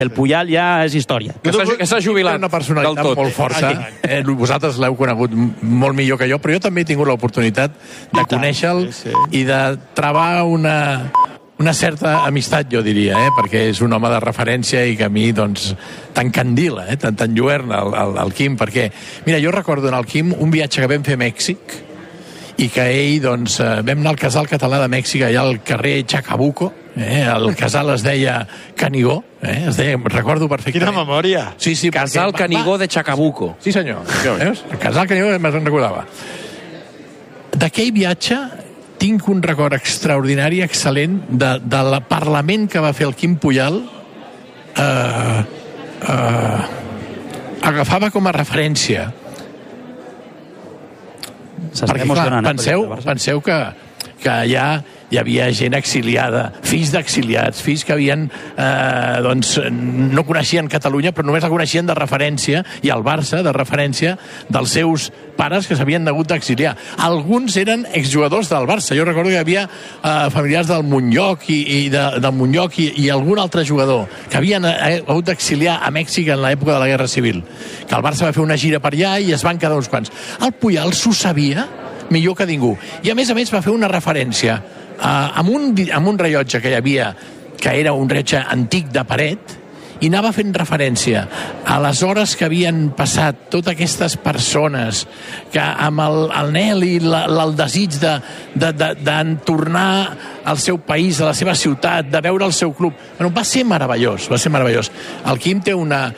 El Puyal ja és història. Que s'ha jubilat una personalitat molt forta. Vosaltres l'heu conegut molt millor que jo, però jo també he tingut l'oportunitat de conèixer-lo i de travar una certa amistat, jo diria, perquè és un home de referència i que a mi, doncs, t'encandila, t'enlluerna el Quim, perquè, mira, jo recordo en el Quim un viatge que vam fer a Mèxic i que ell, doncs, vam anar al casal català de Mèxic, allà al carrer Chacabuco, el casal es deia Canigó, es deia, recordo perfectament. Quina memòria! Sí, Casal Canigó de Chacabuco. Sí, senyor. Veus? El casal Canigó me'n recordava. D'aquell viatge tinc un record extraordinari, excel·lent, del Parlament que va fer el Quim Puyal. Agafava com a referència. Perquè, clar, penseu que allà hi havia gent exiliada, fills d'exiliats, fills que havien, doncs, no coneixien Catalunya, però només la coneixien de referència, i el Barça de referència dels seus pares que s'havien hagut d'exiliar. Alguns eren exjugadors del Barça. Jo recordo que hi havia familiars del Montllòc i algun altre jugador que havien hagut d'exiliar a Mèxic en l'època de la Guerra Civil. Que el Barça va fer una gira per allà i es van quedar uns quants. El Puyal s'ho sabia millor que ningú. I a més va fer una referència amb un rellotge que hi havia, que era un rellotge antic de paret, i anava fent referència a les hores que havien passat totes aquestes persones que amb el anhel i el desig de tornar al seu país, a la seva ciutat, de veure el seu club. Bueno, va ser meravellós, va ser meravellós. El Quim té una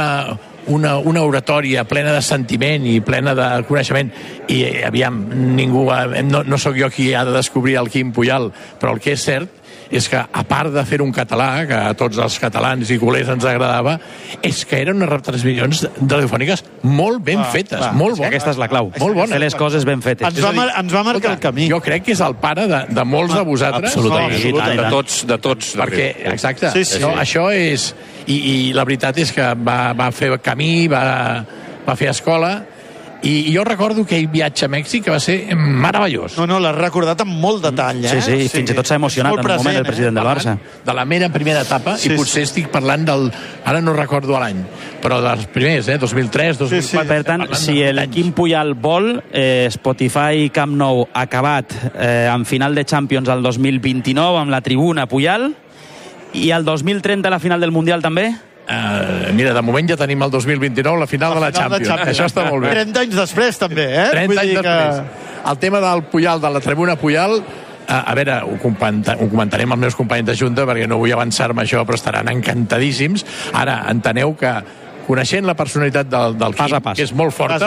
oratòria plena de sentiment i plena de coneixement, i aviam, ningú, no sóc jo qui ha de descobrir el Quim Puyal, però el que és cert és que, a part de fer un català, que a tots els catalans i culers ens agradava, és que eren unes retransmissions radiofòniques molt ben fetes, molt bones. Aquesta és la clau. Molt bones. Fer les coses ben fetes. Ens va marcar el camí. Jo crec que és el pare de molts de vosaltres. Absolutament. De tots. Perquè, exacte, sí. això és... I la veritat és que va fer camí, va fer escola, i jo recordo aquell viatge a Mèxic que va ser meravellós. No, l'has recordat amb molt detall, Sí, fins i tot s'ha emocionat en el moment el president del Barça. De la mera primera etapa, i potser estic parlant ara no recordo l'any, però dels primers, 2003, 2004... Per tant, si el Quim Puyal vol, Spotify Camp Nou acabat en final de Champions el 2029 amb la tribuna Puyal, i el 2030 la final del Mundial també? Mira, de moment ja tenim el 2029 la final de la Champions. Això està molt bé. 30 anys després també, 30 anys després. El tema del Puyal, de la tribuna Puyal, a veure, ho comentarem els meus companys de Junta, perquè no vull avançar-me això, però estaran encantadíssims. Ara, enteneu que coneixent la personalitat del Quim, que és molt forta,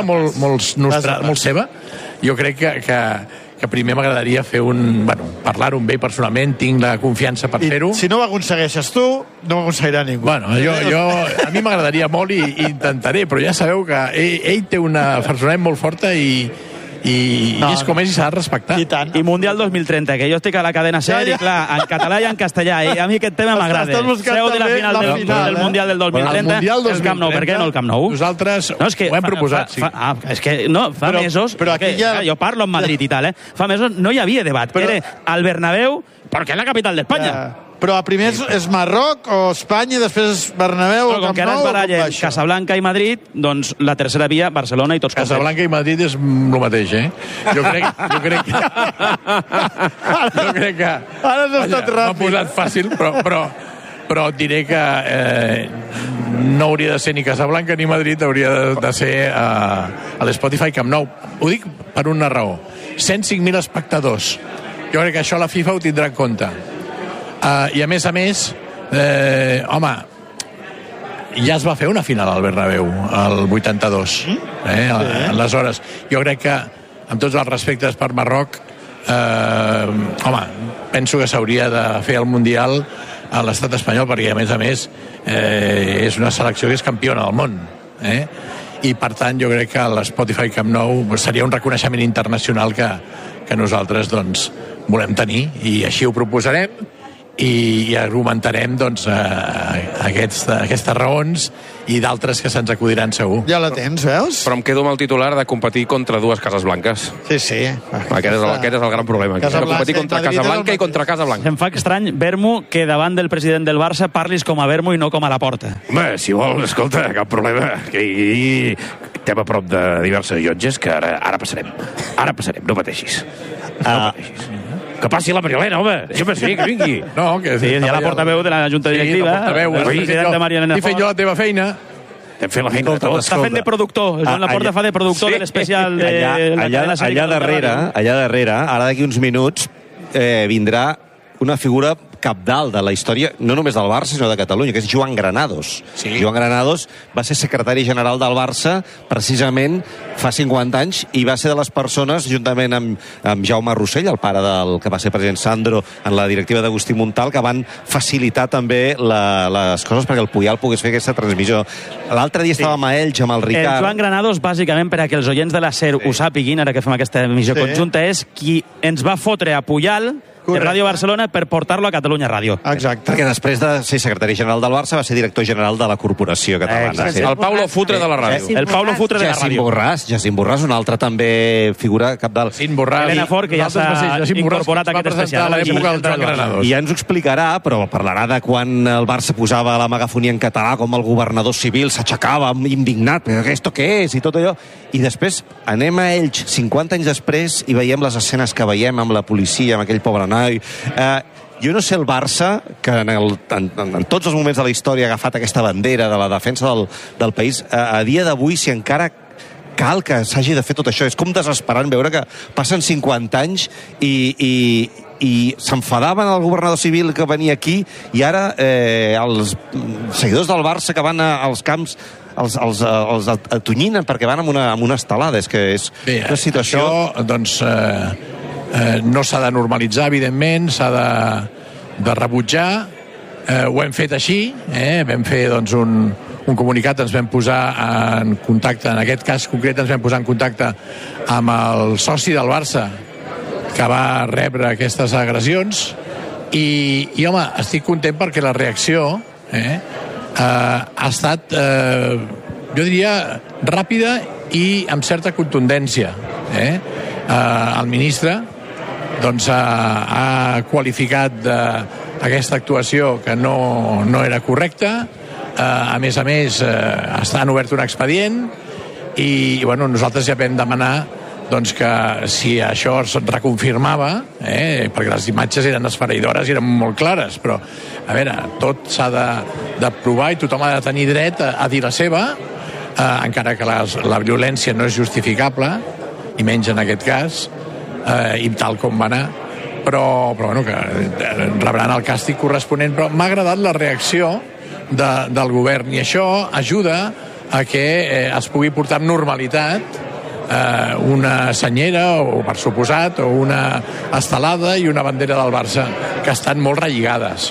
molt seva, jo crec que primer m'agradaria fer parlar-ho amb ell personalment, tinc la confiança per fer-ho. Si no ho aconsegueixes tu, no ho aconseguirà ningú. Bueno, a mi m'agradaria molt i intentaré, però ja sabeu que ell té una personalitat molt forta i és com és i s'ha de respectar. I Mundial 2030, que jo estic a la cadena SER i clar, en català i en castellà, i a mi aquest tema m'agrada. Seu de la final del Mundial del 2030, el Camp Nou. Per què no el Camp Nou? Nosaltres ho hem proposat, sí. És que no, fa mesos, jo parlo en Madrid i tal, fa mesos no hi havia debat, era al Bernabéu, perquè és la capital d'Espanya. Però primer és Marroc o Espanya, després és Bernabéu o Camp Nou. Com que ara es barallen Casablanca i Madrid, doncs la tercera via, Barcelona i tots contents. Casablanca i Madrid és el mateix, Jo crec que... Ara has estat ràpid. M'ha posat fàcil, però et diré que no hauria de ser ni Casablanca ni Madrid, hauria de ser a l'Spotify Camp Nou. Ho dic per una raó. 105.000 espectadors. Jo crec que això la FIFA ho tindrà en compte. I a més, home, ja es va fer una final al Bernabéu el 82, aleshores jo crec que amb tots els respectes per Marroc, penso que s'hauria de fer el Mundial a l'estat espanyol, perquè a més és una selecció que és campiona del món, i per tant jo crec que l'Spotify Camp Nou seria un reconeixement internacional que nosaltres doncs volem tenir, i així ho proposarem. i argumentarem doncs, aquestes raons i d'altres que se'ns acudiran segur. Ja la tens, veus? Però em quedo amb el titular de competir contra dues Cases Blanques. Sí. Aquest és el gran problema. Competir contra Casablanca i contra Casablanca. Em fa estrany, Vermo, que davant del president del Barça parlis com a Vermo i no com a Laporta. Home, si vols, escolta, cap problema. Que estem a prop de diverses llotges que ara passarem. No pateixis. Que passi la Mariolena, home. Deixa'm ser, que vingui. No, que sí, ja la portaveu de la Junta Directiva. Sí, la portaveu. I fent jo la teva feina. Estem fent la feina de tots. Està fent de productor. El Joan Laporta fa de productor de l'especial de la sèrie. Allà darrere, ara d'aquí uns minuts, vindrà una figura cabdal de la història, no només del Barça, sinó de Catalunya, que és Joan Granados. Sí. Joan Granados va ser secretari general del Barça precisament fa 50 anys i va ser de les persones, juntament amb Jaume Rossell, el pare del que va ser president Sandro en la directiva d'Agustí Montal, que van facilitar també les coses perquè el Puyal pogués fer aquesta transmissió. L'altre dia estàvem a Elx amb el Ricard. El Joan Granados, bàsicament, per a que els oients de la SER ho sàpiguin, ara que fem aquesta emissió conjunta, és qui ens va fotre a Puyal de Ràdio Barcelona per portar-lo a Catalunya Ràdio. Exacte. Perquè després de ser secretari general del Barça va ser director general de la Corporació Catalana. El Paulo Futre de la ràdio. El Paulo Futre de la ràdio. Jacint Borràs, una altra també figura cabdal. Elena Fort, que ja s'ha incorporat a aquest especial. I ja ens ho explicarà, però parlarà de quan el Barça posava la megafonia en català, com el governador civil s'aixecava indignat, però esto què és? I tot allò. I després anem a Elx 50 anys després i veiem les escenes que veiem amb la policia, amb aquell pobre noi. Jo no sé el Barça, que en tots els moments de la història ha agafat aquesta bandera de la defensa del país, a dia d'avui, si encara cal que s'hagi de fer tot això. És com desesperant veure que passen 50 anys i s'enfadaven el governador civil que venia aquí i ara els seguidors del Barça que van als camps els atonyinen perquè van amb una estelada. És que és una situació... Això, doncs, no s'ha de normalitzar, evidentment, s'ha de rebutjar. Ho hem fet així, vam fer doncs, un comunicat, ens vam posar en contacte, en aquest cas concret ens vam posar en contacte amb el soci del Barça que va rebre aquestes agressions i home, estic content perquè la reacció ha estat, jo diria, ràpida i amb certa contundència. El ministre doncs, ha qualificat aquesta actuació que no era correcta. A més, estan obert un expedient i bueno, nosaltres ja vam demanar doncs, que si això es reconfirmava, perquè les imatges eren esfereïdores i eren molt clares, però a veure, tot s'ha de provar i tothom ha de tenir dret a dir la seva, encara que la violència no és justificable, i menys en aquest cas, i tal com va anar, però bueno, que rebran el càstig corresponent. Però m'ha agradat la reacció del govern i això ajuda a que es pugui portar amb normalitat una senyera, o per suposat, o una estelada i una bandera del Barça, que estan molt relligades.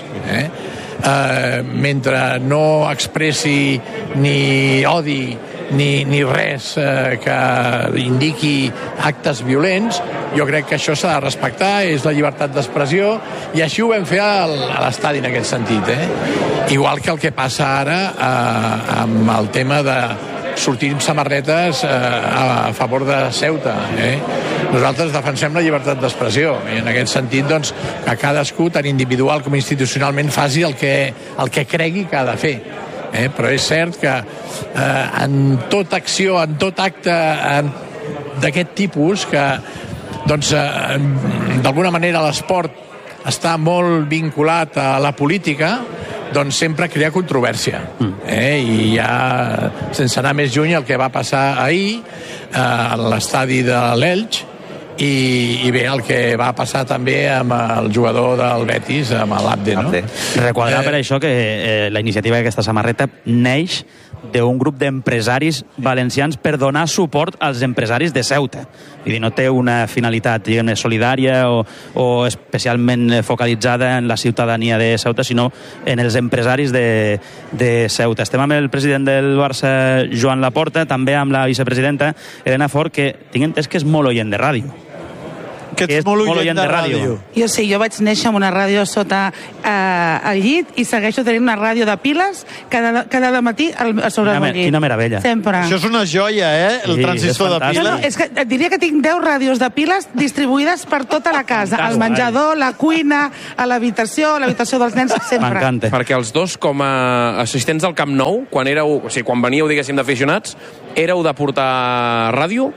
Mentre no expressi ni odi ni res que indiqui actes violents, jo crec que això s'ha de respectar, és la llibertat d'expressió, i així ho vam fer a l'estadi en aquest sentit. Igual que el que passa ara amb el tema de sortir amb samarretes a favor de Ceuta. Nosaltres defensem la llibertat d'expressió i en aquest sentit doncs, que cadascú, tant individual com institucionalment, faci el que cregui que ha de fer. Però és cert que en tota acció, en tot acte d'aquest tipus, que doncs, d'alguna manera l'esport està molt vinculat a la política, doncs sempre crea controvèrsia. I ja, sense anar més lluny, el que va passar ahir a l'estadi de l'Elx, i bé, el que va passar també amb el jugador del Betis, amb l'Abde, no? Requadrar per això que la iniciativa d'aquesta samarreta neix d'un grup d'empresaris valencians per donar suport als empresaris de Ceuta. Vull dir, no té una finalitat solidària o especialment focalitzada en la ciutadania de Ceuta, sinó en els empresaris de Ceuta. Estem amb el president del Barça, Joan Laporta, també amb la vicepresidenta Elena Fort, que tinc entès que és molt oient de ràdio. que és molt oient de ràdio. Jo sí, jo vaig néixer amb una ràdio sota el llit i segueixo tenint una ràdio de piles cada matí sobre el llit. Quina meravella. Sempre. Això és una joia, el transistor de piles. No, és que et diria que tinc 10 ràdios de piles distribuïdes per tota la casa. Al menjador, la cuina, a l'habitació dels nens, sempre. M'encanta. Perquè els dos, com a assistents del Camp Nou, quan veníeu, diguéssim, d'aficionats, éreu de portar ràdio?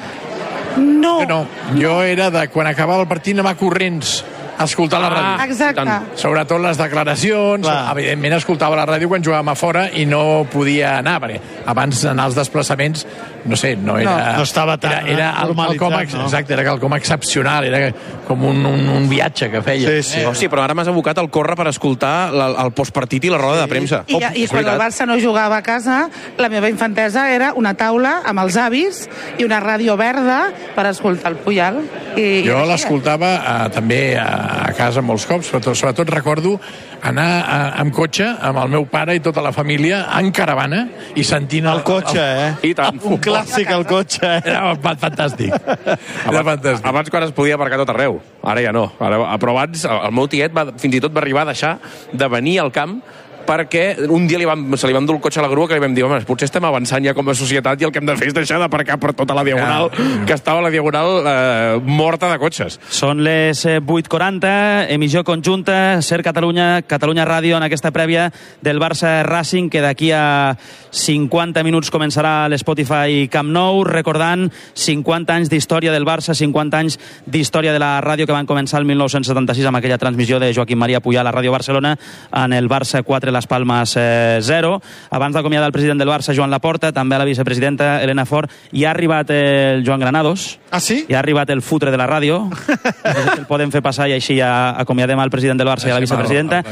No. Jo era de, quan acabava el partit, anar corrents a escoltar la ràdio. Exacte. Sobretot les declaracions. Evidentment escoltava la ràdio quan jugàvem a fora i no podia anar, perquè abans d'anar als desplaçaments, no sé, no era... No estava tan normalitzat, no? Exacte, era quelcom excepcional, era com un viatge que feia. Sí, però ara m'has abocat al córrer per escoltar el postpartit i la roda de premsa. I quan el Barça no jugava a casa, la meva infantesa era una taula amb els avis i una ràdio verda per escoltar el Puyal. Jo l'escoltava també a casa molts cops, però sobretot recordo anar amb cotxe amb el meu pare i tota la família en caravana i sentint el cotxe, I tant. Un clàssic al cotxe. Era fantàstic. Abans quan es podia aparcar tot arreu, ara ja no. Però abans el meu tiet fins i tot va arribar a deixar de venir al camp perquè un dia se li va endur el cotxe a la grua que li vam dir, home, potser estem avançant ja com a societat i el que hem de fer és deixar d'aparcar per tota la diagonal, que estava la diagonal morta de cotxes. Són les 8:40, emissió conjunta, Ser Catalunya, Catalunya Ràdio, en aquesta prèvia del Barça Racing, que d'aquí a 50 minuts començarà l'Spotify Camp Nou, recordant 50 anys d'història del Barça, 50 anys d'història de la ràdio que van començar el 1976 amb aquella transmissió de Joaquim Maria Puyal a Ràdio Barcelona en el Barça 4, Las Palmas 0. Abans d'acomiadar el president del Barça, Joan Laporta, també a la vicepresidenta Elena Fort, i ha arribat el Joan Granados. Ah, sí? I ha arribat el futre de la ràdio. El podem fer passar i així ja acomiadem al president del Barça i a la vicepresidenta.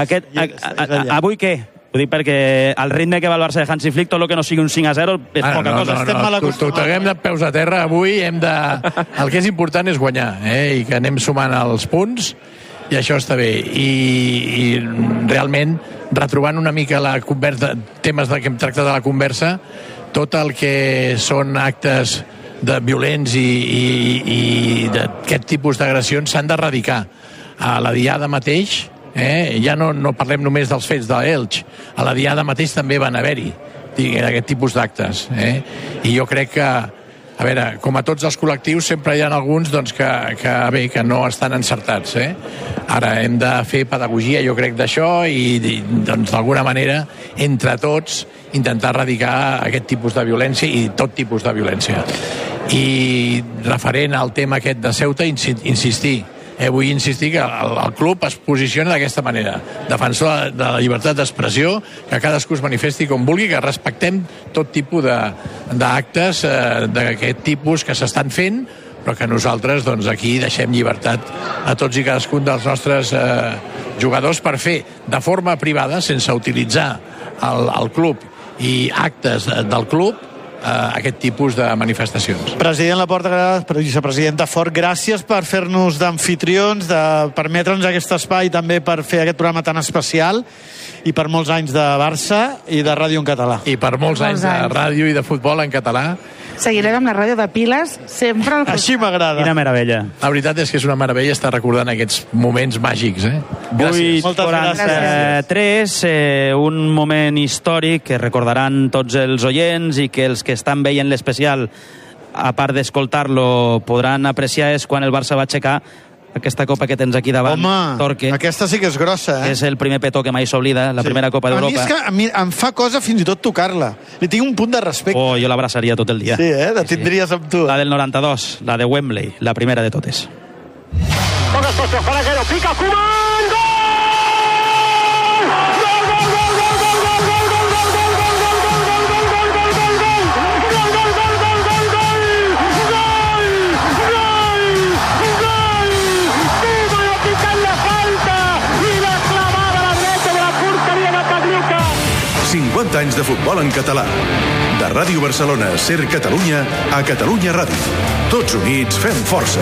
Avui què? Ho dic perquè al ritme que va el Barça de Hansi Flick, tot el que no sigui un 5-0 és poca cosa. Estem mal acostumats. Toquem de peus a terra avui. El que és important és guanyar, i que anem sumant els punts, i això està bé. I realment, retrobant una mica la conversa, temes que hem tractat de la conversa, tot el que són actes violents i d'aquest tipus d'agressions s'han d'erradicar. A la Diada mateix, ja no parlem només dels fets de l'Elx, a la Diada mateix també van haver-hi aquest tipus d'actes. I jo crec que, a veure, com a tots els col·lectius, sempre hi ha alguns que no estan encertats. Ara hem de fer pedagogia, jo crec, d'això i d'alguna manera, entre tots, intentar erradicar aquest tipus de violència i tot tipus de violència. I referent al tema aquest de Ceuta, insistir. Vull insistir que el club es posiciona d'aquesta manera, defensor de la llibertat d'expressió, que cadascú es manifesti com vulgui, que respectem tot tipus d'actes d'aquest tipus que s'estan fent, però que nosaltres aquí deixem llibertat a tots i cadascun dels nostres jugadors per fer de forma privada, sense utilitzar el club i actes del club, aquest tipus de manifestacions. President Laporta, vicepresidenta Fort, gràcies per fer-nos d'amfitrions, de permetre'ns aquest espai també per fer aquest programa tan especial i per molts anys de Barça i de ràdio en català. I per molts anys de ràdio i de futbol en català. Seguirem amb la ràdio de piles sempre. Així m'agrada. Quina meravella. La veritat és que és una meravella estar recordant aquests moments màgics. Gràcies. 8:43, un moment històric que recordaran tots els oients i que els que estan veient l'especial, a part d'escoltar-lo, podran apreciar és quan el Barça va aixecar aquesta copa que tens aquí davant. Home, Torque, aquesta sí que és grossa, és el primer petó que mai s'oblida, la primera Copa d'Europa. A mi em fa cosa fins i tot tocar-la. Li tinc un punt de respecte. Jo l'abraçaria tot el dia. Sí, la tindries amb tu. La del 92, la de Wembley, la primera de totes. Toca Socio, Faraguero, pica, Koeman, ¡gol! Anys de futbol en català. De Ràdio Barcelona, Ser Catalunya, a Catalunya Ràdio. Tots units fem força.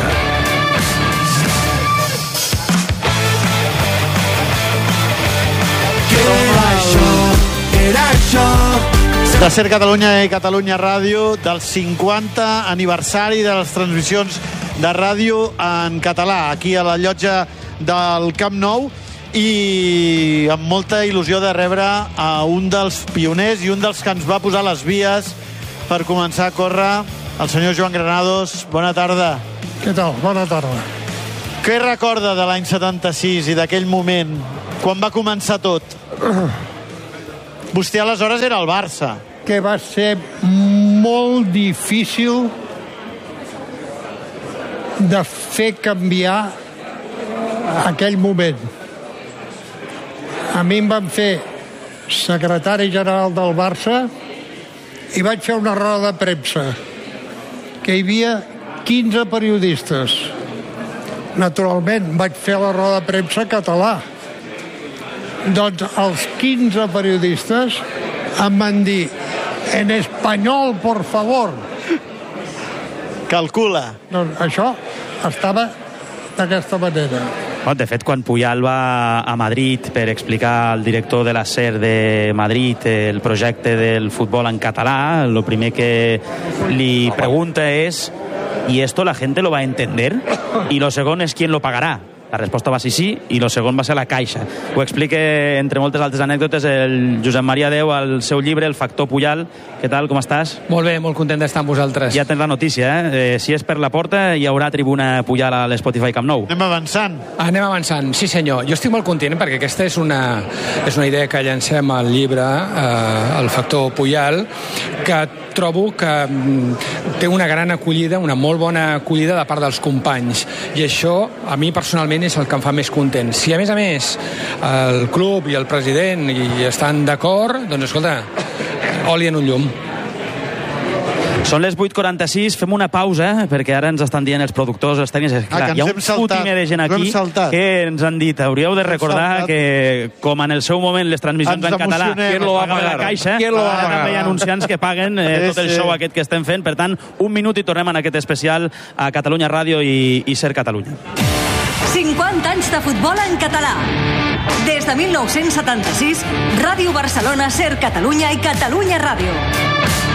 Era això. De Ser Catalunya i Catalunya Ràdio, del 50 aniversari de les transmissions de ràdio en català, aquí a la llotja del Camp Nou, i amb molta il·lusió de rebre a un dels pioners i un dels que ens va posar les vies per començar a córrer, el senyor Joan Granados. Bona tarda. Què tal? Bona tarda. Què recorda de l'any 76 i d'aquell moment, quan va començar tot? Vostè aleshores era el Barça. Que va ser molt difícil de fer canviar aquell moment. A mi em van fer secretari general del Barça i vaig fer una roda de premsa que hi havia 15 periodistes. Naturalment, vaig fer la roda de premsa català. Doncs els 15 periodistes em van dir en espanyol, por favor. Calcula. Doncs això estava d'aquesta manera. De fet, quan Puyal va a Madrid per explicar al director de la SER de Madrid el projecte del futbol en català, lo primer que li pregunta és ¿y esto la gente lo va a entender? Y lo segon és ¿quién lo pagará? La resposta va ser sí, i el segon va ser la Caixa. Ho explica, entre moltes altres anècdotes, el Josep Maria Deu al seu llibre El factor Puyal. Què tal, com estàs? Molt bé, molt content d'estar amb vosaltres. Ja tens la notícia, si és per la porta, hi haurà tribuna Puyal a l'Spotify Camp Nou. Anem avançant. Anem avançant, sí senyor. Jo estic molt content perquè aquesta és una idea que llancem al llibre, El factor Puyal, que trobo que té una gran acollida, una molt bona acollida de part dels companys. I això, a mi personalment, és el que em fa més content. Si a més el club i el president hi estan d'acord, doncs escolta, oli en un llum. Són les 8:46, fem una pausa, perquè ara ens estan dient els productors, els tècnics, hi ha un fotimer de gent aquí que ens han dit, hauríeu de recordar que, com en el seu moment les transmissions en català, pagava la Caixa, ara també hi ha anunciants que paguen tot el show aquest que estem fent. Per tant, un minut i tornem en aquest especial a Catalunya Ràdio i Ser Catalunya. 50 anys de futbol en català. Des de 1976, Ràdio Barcelona, Ser Catalunya i Catalunya Ràdio.